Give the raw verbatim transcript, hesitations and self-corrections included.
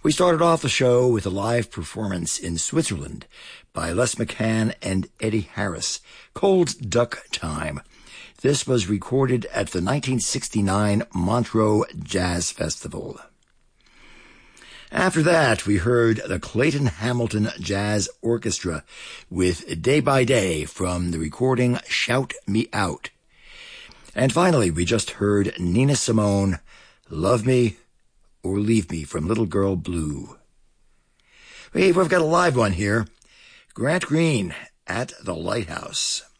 We started off the show with a live performance in Switzerland by Les McCann and Eddie Harris, Cold Duck Time. This was recorded at the nineteen sixty-nine Montreux Jazz Festival. After that, we heard the Clayton Hamilton Jazz Orchestra with Day by Day from the recording Shout Me Out. And finally, we just heard Nina Simone, Love Me or Leave Me from Little Girl Blue. Hey, we've got a live one here. Grant Green at the Lighthouse.